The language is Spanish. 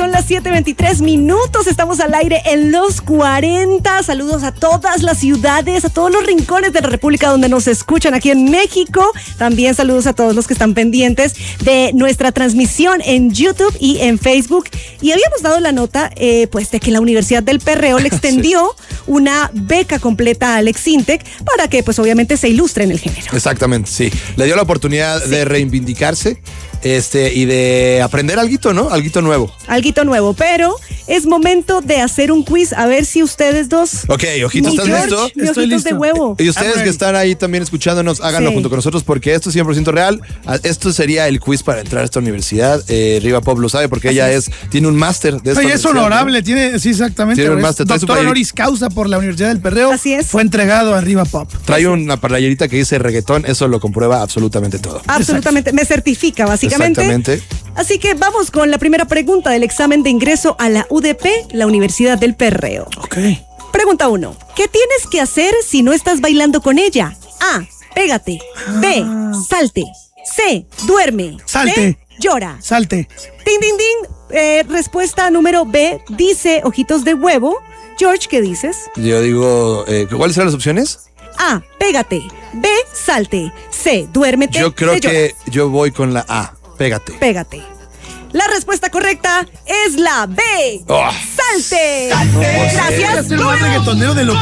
son las 7:23. Estamos al aire en los 40. Saludos a todas las ciudades, a todos los rincones de la República donde nos escuchan aquí en México. También saludos a todos los que están pendientes de nuestra transmisión en YouTube y en Facebook. Y habíamos dado la nota, pues, de que la Universidad del Perreo le extendió una beca completa a Alex Intec para que, pues, obviamente se ilustre en el género. Exactamente, sí. Le dio la oportunidad de reivindicarse y de aprender alguito, ¿no? Alguito nuevo, pero es momento de hacer un quiz, a ver si ustedes dos... Ok, Ojito, ¿estás listo? Estoy listo. De huevo. Y ustedes que están ahí también escuchándonos, háganlo junto con nosotros porque esto es 100% real. Esto sería el quiz para entrar a esta universidad. Riva Pop lo sabe porque ella tiene un máster de esta universidad. Es honorable, ¿no? Tiene, sí, exactamente. Tiene un máster. Doctor honoris causa por la Universidad del Perreo. Así es. Fue entregado a Riva Pop. Trae una playerita que dice reggaetón, eso lo comprueba absolutamente todo. Absolutamente, me certifica básicamente. Exactamente. Así que vamos con la primera pregunta del examen de ingreso a la UDP, la Universidad del Perreo. Ok. Pregunta 1. ¿Qué tienes que hacer si no estás bailando con ella? A. Pégate. B. Salte. C. Duerme. Salte. D. Llora. Salte. Ding, ding, ding. Respuesta número B. Dice ojitos de huevo. George, ¿qué dices? Yo digo, ¿cuáles eran las opciones? A. Pégate. B. Salte. C. Duérmete. Yo creo que yo voy con la A. Pégate. Pégate. La respuesta correcta es la B. Oh. ¡Salte! Gracias. Es el más reggaetonero de lo